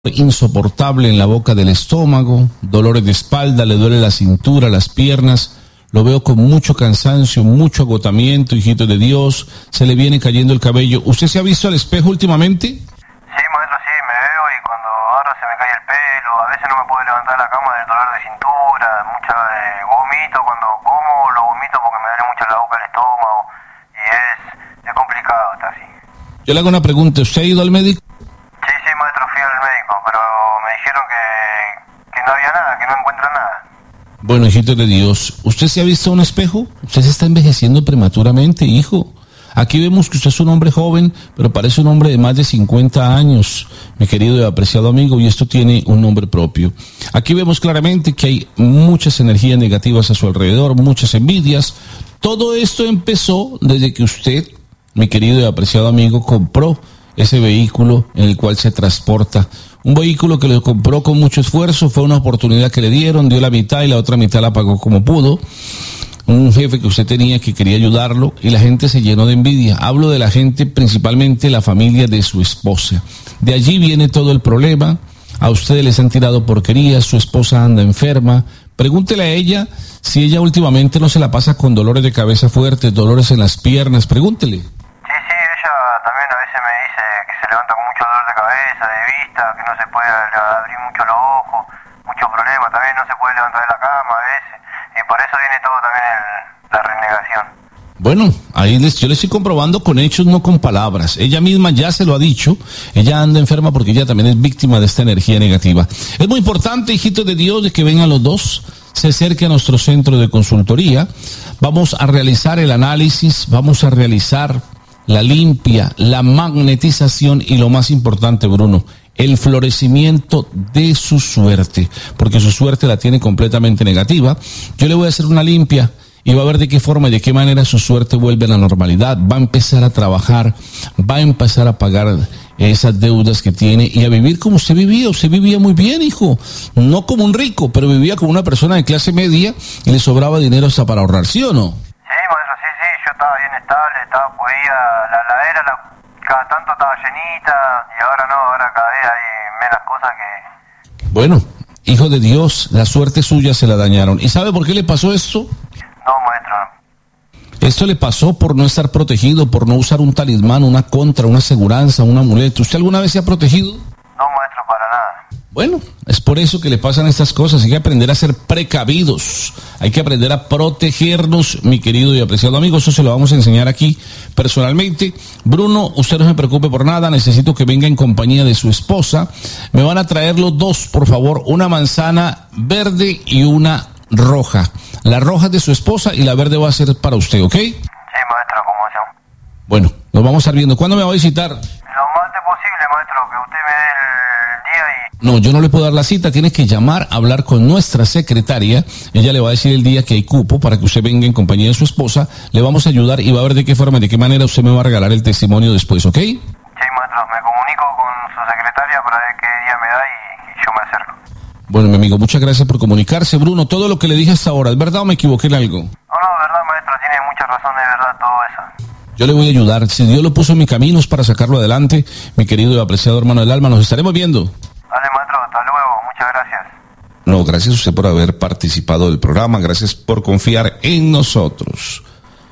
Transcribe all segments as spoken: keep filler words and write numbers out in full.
insoportable en la boca del estómago, dolores de espalda, le duele la cintura, las piernas, lo veo con mucho cansancio, mucho agotamiento, hijito de Dios, se le viene cayendo el cabello. ¿Usted se ha visto al espejo últimamente? Sí, maestro, sí, me veo y cuando ahora se me cae el pelo, a veces no me puedo levantar de la cama del dolor de cintura, mucha eh, vomito, cuando como lo vomito porque me duele mucho la boca, el estómago y es, es complicado, está así. Yo le hago una pregunta, ¿usted ha ido al médico? Sí, sí, maestro, fui al médico, pero me dijeron que, que no había nada, que no encuentran nada. Bueno, hijito de Dios, ¿usted se ha visto a un espejo? Usted se está envejeciendo prematuramente, hijo. Aquí vemos que usted es un hombre joven, pero parece un hombre de más de cincuenta años, mi querido y apreciado amigo, y esto tiene un nombre propio. Aquí vemos claramente que hay muchas energías negativas a su alrededor, muchas envidias. Todo esto empezó desde que usted, mi querido y apreciado amigo, compró ese vehículo en el cual se transporta. Un vehículo que lo compró con mucho esfuerzo, fue una oportunidad que le dieron, dio la mitad y la otra mitad la pagó como pudo. Un jefe que usted tenía que quería ayudarlo y la gente se llenó de envidia. Hablo de la gente, principalmente la familia de su esposa. De allí viene todo el problema. A ustedes les han tirado porquerías, su esposa anda enferma. Pregúntele a ella si ella últimamente no se la pasa con dolores de cabeza fuertes, dolores en las piernas. Pregúntele. Sí, sí, ella también a veces me dice que se levanta con mucho dolor de cabeza, de vista, que no se puede abrir mucho los ojos, mucho problema, también no se puede levantar de la cama a veces, y por eso viene todo también el, la renegación. Bueno, ahí les, yo le estoy comprobando con hechos, no con palabras. Ella misma ya se lo ha dicho, ella anda enferma porque ella también es víctima de esta energía negativa. Es muy importante, hijitos de Dios, de que vengan los dos, se acerque a nuestro centro de consultoría, vamos a realizar el análisis, vamos a realizar la limpia, la magnetización y lo más importante, Bruno, el florecimiento de su suerte, porque su suerte la tiene completamente negativa. Yo le voy a hacer una limpia y va a ver de qué forma y de qué manera su suerte vuelve a la normalidad, va a empezar a trabajar, va a empezar a pagar esas deudas que tiene y a vivir como usted vivía. Usted vivía muy bien, hijo, no como un rico, pero vivía como una persona de clase media y le sobraba dinero hasta para ahorrar, ¿sí o no? Sí, maestro, sí, sí, yo estaba bien estable, estaba, podía, la heladera la, cada tanto estaba llenita y ahora no, ahora cada vez hay menos cosas que... Bueno, hijo de Dios, la suerte suya se la dañaron. ¿Y sabe por qué le pasó esto? No, maestro. Esto le pasó por no estar protegido, por no usar un talismán, una contra, una aseguranza, un amuleto. ¿Usted alguna vez se ha protegido? No, maestro, para nada. Bueno, es por eso que le pasan estas cosas. Hay que aprender a ser precavidos. Hay que aprender a protegernos, mi querido y apreciado amigo. Eso se lo vamos a enseñar aquí personalmente. Bruno, usted no se preocupe por nada. Necesito que venga en compañía de su esposa. Me van a traer los dos, por favor. Una manzana verde y una roja. La roja es de su esposa y la verde va a ser para usted, ¿ok? Sí, maestro, como yo. Bueno, nos vamos a estar viendo. ¿Cuándo me va a visitar? Lo más antes posible, maestro, que usted me dé el día y... No, yo no le puedo dar la cita. Tiene que llamar, hablar con nuestra secretaria. Ella le va a decir el día que hay cupo para que usted venga en compañía de su esposa. Le vamos a ayudar y va a ver de qué forma, de qué manera usted me va a regalar el testimonio después, ¿ok? Sí, maestro, me comunico con su secretaria para ver qué día me da y, y yo me acerco. Bueno, mi amigo, muchas gracias por comunicarse. Bruno, todo lo que le dije hasta ahora, ¿es verdad o me equivoqué en algo? No, no, verdad, maestro, tiene mucha razón, de verdad, todo eso. Yo le voy a ayudar. Si Dios lo puso en mi camino es para sacarlo adelante. Mi querido y apreciado hermano del alma, nos estaremos viendo. Dale, maestro, hasta luego, muchas gracias. No, gracias a usted por haber participado del programa, gracias por confiar en nosotros.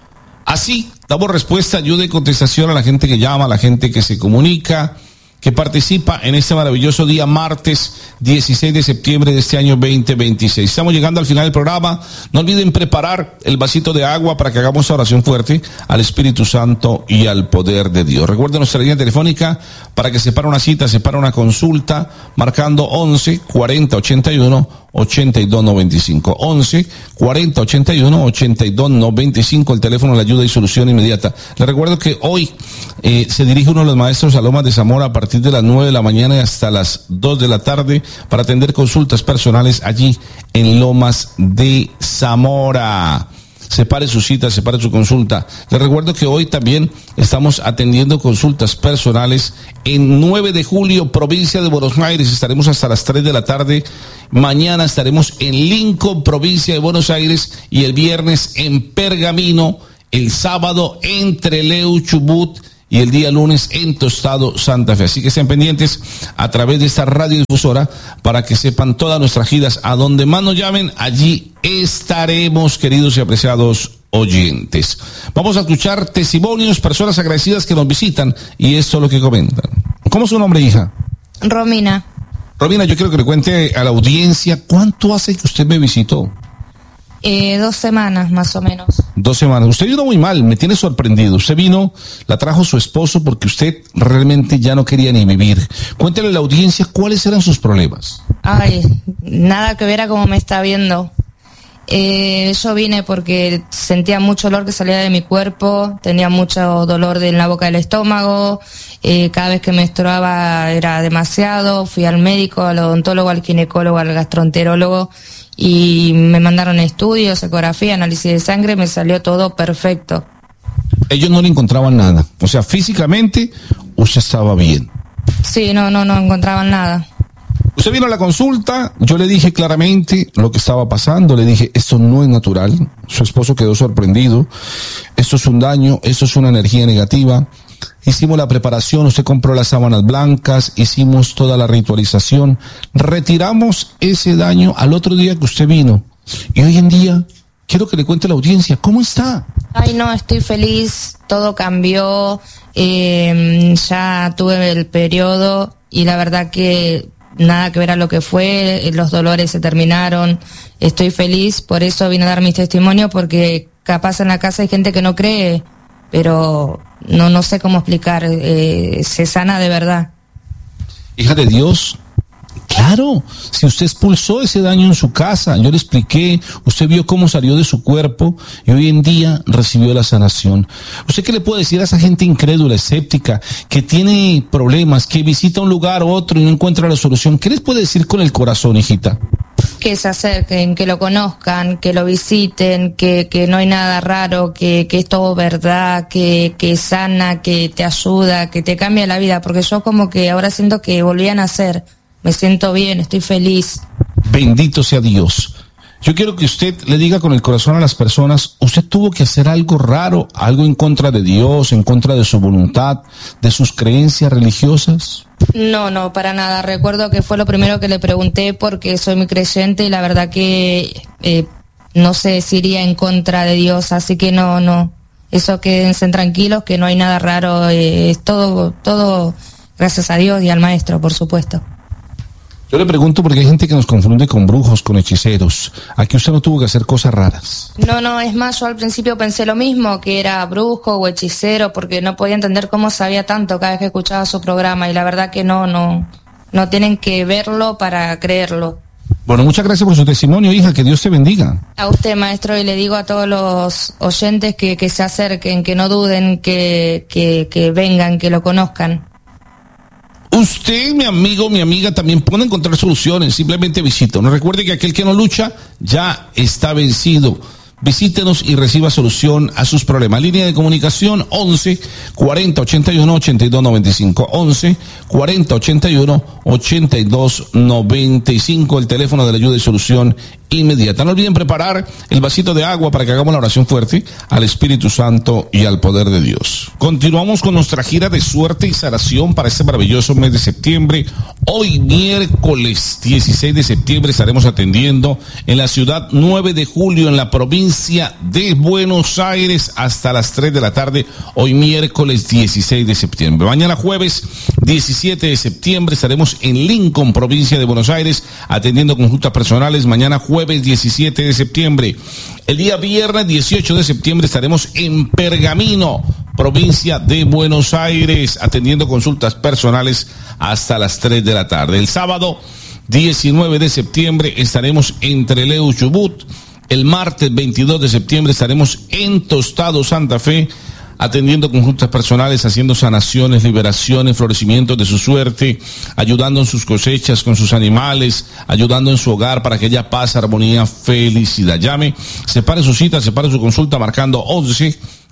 Así, damos respuesta, ayuda y contestación a la gente que llama, a la gente que se comunica, que participa en este maravilloso día martes dieciséis de septiembre de este año veinte veintiséis. Estamos llegando al final del programa. No olviden preparar el vasito de agua para que hagamos oración fuerte al Espíritu Santo y al poder de Dios. Recuerden nuestra línea telefónica para que separe una cita, separe una consulta, marcando once cuarenta ochenta y uno ochenta y dos noventa y cinco. once cuarenta ochenta y uno ochenta y dos noventa y cinco, el teléfono de ayuda y solución inmediata. Les recuerdo que hoy eh, se dirige uno de los maestros a Lomas de Zamora a partir de las nueve de la mañana y hasta las dos de la tarde para atender consultas personales allí en Lomas de Zamora. Separe su cita, separe su consulta. Les recuerdo que hoy también estamos atendiendo consultas personales en nueve de julio, provincia de Buenos Aires. Estaremos hasta las tres de la tarde. Mañana estaremos en Lincoln, provincia de Buenos Aires, y el viernes en Pergamino, el sábado en Trelew, Chubut, y el día lunes en Tostado Santa Fe. Así que sean pendientes a través de esta radiodifusora para que sepan todas nuestras giras. A donde más nos llamen, allí estaremos, queridos y apreciados oyentes. Vamos a escuchar testimonios, personas agradecidas que nos visitan, y esto es lo que comentan. ¿Cómo es su nombre, hija? Romina. Romina, yo quiero que le cuente a la audiencia cuánto hace que usted me visitó. Eh, dos semanas, más o menos. Dos semanas. Usted vino muy mal, me tiene sorprendido. Usted vino, la trajo su esposo porque usted realmente ya no quería ni vivir. Cuéntele a la audiencia cuáles eran sus problemas. Ay, nada que ver a cómo me está viendo. Eh, yo vine porque sentía mucho olor que salía de mi cuerpo, tenía mucho dolor en la boca del estómago, eh, cada vez que menstruaba era demasiado. Fui al médico, al odontólogo, al ginecólogo, al gastroenterólogo, y me mandaron estudios, ecografía, análisis de sangre, me salió todo perfecto. Ellos no le encontraban nada, o sea, físicamente usted estaba bien. Sí, no, no, no encontraban nada. Usted vino a la consulta, yo le dije claramente lo que estaba pasando, le dije, esto no es natural. Su esposo quedó sorprendido, esto es un daño, esto es una energía negativa. Hicimos la preparación, usted compró las sábanas blancas, hicimos toda la ritualización, retiramos ese daño al otro día que usted vino. Y hoy en día, quiero que le cuente a la audiencia, ¿cómo está? Ay, no, estoy feliz, todo cambió, eh, ya tuve el periodo y la verdad que nada que ver a lo que fue, los dolores se terminaron, estoy feliz, por eso vine a dar mis testimonios, porque capaz en la casa hay gente que no cree, pero no, no sé cómo explicar, eh, se sana de verdad. Hija de Dios, claro, si usted expulsó ese daño en su casa, yo le expliqué, usted vio cómo salió de su cuerpo y hoy en día recibió la sanación. ¿Usted qué le puede decir a esa gente incrédula, escéptica, que tiene problemas, que visita un lugar u otro y no encuentra la solución? ¿Qué les puede decir con el corazón, hijita? Que se acerquen, que lo conozcan, que lo visiten, que, que no hay nada raro, que, que es todo verdad, que, que sana, que te ayuda, que te cambia la vida, porque yo como que ahora siento que volví a nacer. Me siento bien, estoy feliz. Bendito sea Dios. Yo quiero que usted le diga con el corazón a las personas, usted tuvo que hacer algo raro, algo en contra de Dios, en contra de su voluntad, de sus creencias religiosas. No, no, para nada. Recuerdo que fue lo primero que le pregunté porque soy muy creyente y la verdad que eh, no sé si iría en contra de Dios, así que no, no. Eso quédense tranquilos, que no hay nada raro, eh, es todo, todo gracias a Dios y al maestro, por supuesto. Yo le pregunto porque hay gente que nos confunde con brujos, con hechiceros. Aquí usted no tuvo que hacer cosas raras. No, no, es más, yo al principio pensé lo mismo, que era brujo o hechicero, porque no podía entender cómo sabía tanto cada vez que escuchaba su programa, y la verdad que no, no, no tienen que verlo para creerlo. Bueno, muchas gracias por su testimonio, hija, que Dios te bendiga. A usted, maestro, y le digo a todos los oyentes que, que se acerquen, que no duden, que, que, que vengan, que lo conozcan. Usted, mi amigo, mi amiga, también puede encontrar soluciones, simplemente visita. No recuerde que aquel que no lucha ya está vencido. Visítenos y reciba solución a sus problemas. Línea de comunicación once cuarenta ochenta y uno ochenta y dos noventa y cinco. once cuarenta ochenta y uno ochenta y dos noventa y cinco. El teléfono de la ayuda y solución inmediata. No olviden preparar el vasito de agua para que hagamos la oración fuerte al Espíritu Santo y al poder de Dios. Continuamos con nuestra gira de suerte y sanación para este maravilloso mes de septiembre. Hoy, miércoles dieciséis de septiembre, estaremos atendiendo en la ciudad nueve de julio, en la provincia de Buenos Aires, hasta las tres de la tarde. Hoy, miércoles dieciséis de septiembre. Mañana, jueves diecisiete de septiembre, estaremos en Lincoln, provincia de Buenos Aires, atendiendo consultas personales. Mañana, jueves jueves diecisiete de septiembre. El día viernes dieciocho de septiembre estaremos en Pergamino, provincia de Buenos Aires, atendiendo consultas personales hasta las tres de la tarde. El sábado diecinueve de septiembre estaremos en Trelew, Chubut. El martes veintidós de septiembre estaremos en Tostado, Santa Fe, atendiendo consultas personales, haciendo sanaciones, liberaciones, florecimientos de su suerte, ayudando en sus cosechas con sus animales, ayudando en su hogar para que haya paz, armonía, felicidad. Llame, separe su cita, separe su consulta marcando once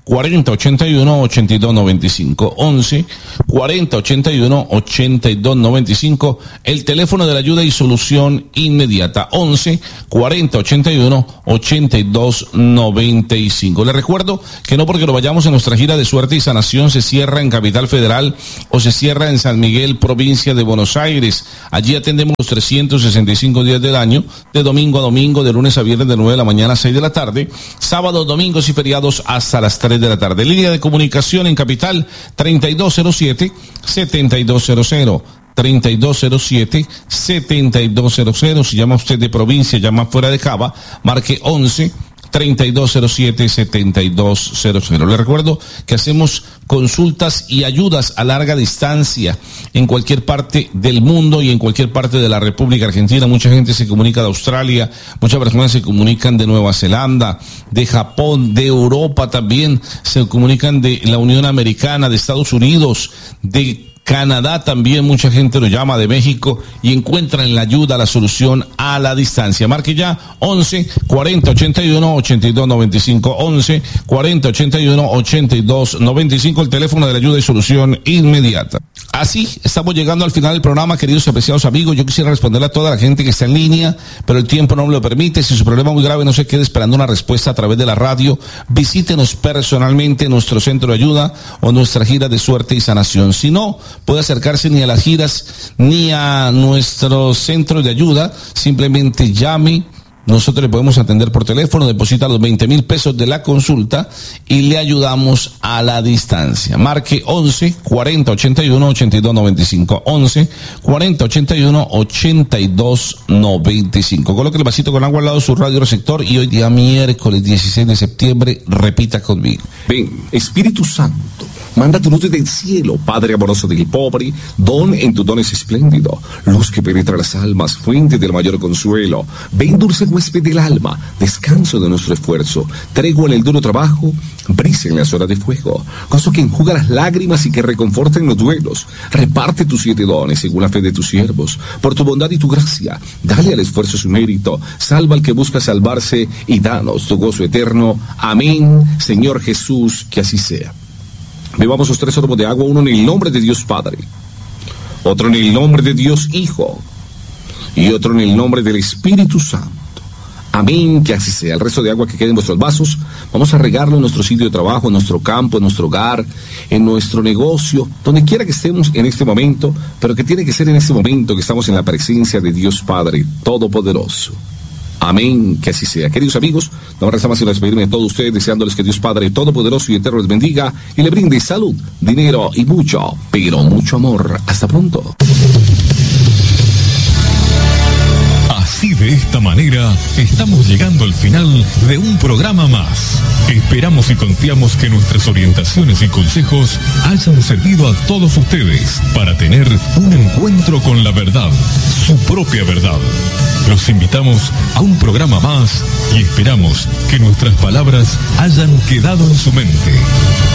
cuarenta ochenta y uno ochenta y dos noventa y cinco. once cuarenta ochenta y uno ochenta y dos noventa y cinco. El teléfono de la ayuda y solución inmediata. once cuarenta ochenta y uno ochenta y dos noventa y cinco. Les recuerdo que no porque lo vayamos en nuestra gira de suerte y sanación se cierra en Capital Federal o se cierra en San Miguel, provincia de Buenos Aires. Allí atendemos los trescientos sesenta y cinco días del año, de domingo a domingo, de lunes a viernes, de nueve de la mañana a seis de la tarde, sábados, domingos y feriados hasta las tres de la tarde. Línea de comunicación en Capital, treinta y dos cero siete setenta y dos cero cero. treinta y dos cero siete setenta y dos cero cero. Si llama usted de provincia, llama fuera de Cava, marque once treinta y dos cero siete setenta y dos cero cero. Le recuerdo que hacemos consultas y ayudas a larga distancia en cualquier parte del mundo y en cualquier parte de la República Argentina. Mucha gente se comunica de Australia, muchas personas se comunican de Nueva Zelanda, de Japón, de Europa también, se comunican de la Unión Americana, de Estados Unidos, de Canadá también, mucha gente lo llama, de México, y encuentran la ayuda, la solución a la distancia. Marque ya once cuarenta ochenta y uno ochenta y dos noventa y cinco. once cuarenta ochenta y uno ochenta y dos noventa y cinco, el teléfono de la ayuda y solución inmediata. Así estamos llegando al final del programa, queridos y apreciados amigos. Yo quisiera responderle a toda la gente que está en línea, pero el tiempo no me lo permite. Si su problema es muy grave, no se quede esperando una respuesta a través de la radio. Visítenos personalmente en nuestro centro de ayuda o nuestra gira de suerte y sanación. Si no puede acercarse ni a las giras ni a nuestro centro de ayuda, simplemente llame. Nosotros le podemos atender por teléfono, deposita los veinte mil pesos de la consulta y le ayudamos a la distancia. Marque once cuarenta ochenta y uno ochenta y dos noventa y cinco. once cuarenta ochenta y uno ochenta y dos noventa y cinco. Coloque el vasito con agua al lado de su radio receptor y hoy día miércoles dieciséis de septiembre repita conmigo. Ven, Espíritu Santo, manda tu luz del cielo, Padre amoroso del pobre, don en tu don es espléndido, luz que penetra las almas, fuente del mayor consuelo. Ven, dulce huésped del alma, descanso de nuestro esfuerzo, tregua en el duro trabajo, brisa en las horas de fuego, gozo que enjuga las lágrimas y que reconforta en los duelos. Reparte tus siete dones según la fe de tus siervos, por tu bondad y tu gracia, dale al esfuerzo su mérito, salva al que busca salvarse y danos tu gozo eterno. Amén, Señor Jesús, que así sea. Bebamos los tres sorbos de agua, uno en el nombre de Dios Padre, otro en el nombre de Dios Hijo y otro en el nombre del Espíritu Santo. Amén, que así sea. El resto de agua que quede en vuestros vasos, vamos a regarlo en nuestro sitio de trabajo, en nuestro campo, en nuestro hogar, en nuestro negocio, donde quiera que estemos en este momento, pero que tiene que ser en este momento que estamos en la presencia de Dios Padre Todopoderoso. Amén, que así sea. Queridos amigos, no me resta más sino despedirme de todos ustedes, deseándoles que Dios Padre Todopoderoso y Eterno les bendiga y le brinde salud, dinero y mucho, pero mucho amor. Hasta pronto. Así, de esta manera, estamos llegando al final de un programa más. Esperamos y confiamos que nuestras orientaciones y consejos hayan servido a todos ustedes para tener un encuentro con la verdad, su propia verdad. Los invitamos a un programa más y esperamos que nuestras palabras hayan quedado en su mente.